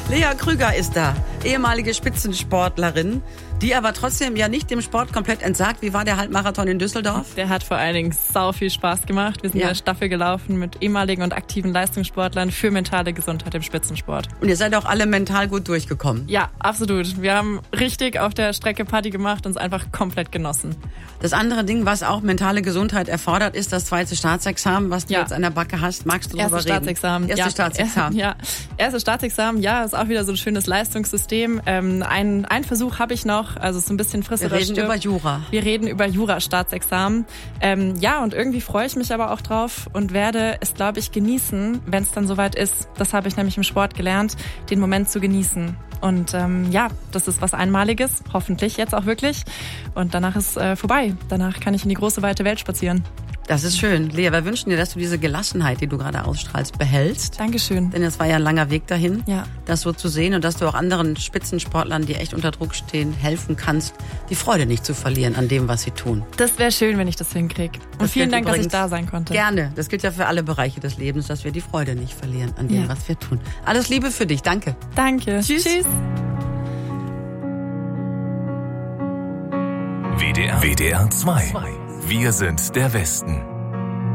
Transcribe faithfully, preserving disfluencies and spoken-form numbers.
Lea Krüger ist da, ehemalige Spitzensportlerin, die aber trotzdem ja nicht dem Sport komplett entsagt. Wie war der Halbmarathon in Düsseldorf? Der hat vor allen Dingen sau viel Spaß gemacht. Wir sind ja. in der Staffel gelaufen mit ehemaligen und aktiven Leistungssportlern für mentale Gesundheit im Spitzensport. Und ihr seid auch alle mental gut durchgekommen? Ja, absolut. Wir haben richtig auf der Strecke Party gemacht und es einfach komplett genossen. Das andere Ding, was auch mentale Gesundheit erfordert, ist das zweite Staatsexamen, was du ja. jetzt an der Backe hast. Magst du darüber reden? Staatsexamen. Erste ja. Staatsexamen. Ja, erste Staatsexamen. Ja, ist auch wieder so ein schönes Leistungssystem. Ähm, ein, ein Versuch habe ich noch, also so ein bisschen frisserer Wir reden Stift. über Jura. Wir reden über Jura-Staatsexamen. Ähm, ja, und irgendwie freue ich mich aber auch drauf und werde es, glaube ich, genießen, wenn es dann soweit ist. Das habe ich nämlich im Sport gelernt, den Moment zu genießen. Und ähm, ja, das ist was Einmaliges, hoffentlich jetzt auch wirklich. Und danach ist äh, vorbei. Danach kann ich in die große, weite Welt spazieren. Das ist schön. Lea, wir wünschen dir, dass du diese Gelassenheit, die du gerade ausstrahlst, behältst. Dankeschön. Denn es war ja ein langer Weg dahin, ja. das so zu sehen und dass du auch anderen Spitzensportlern, die echt unter Druck stehen, helfen kannst, die Freude nicht zu verlieren an dem, was sie tun. Das wäre schön, wenn ich das hinkriege. Und das vielen Dank, dass ich da sein konnte. Gerne. Das gilt ja für alle Bereiche des Lebens, dass wir die Freude nicht verlieren an dem, ja. was wir tun. Alles Liebe für dich. Danke. Danke. Tschüss. Tschüss. W D R, W D R zwei. Wir sind der Westen.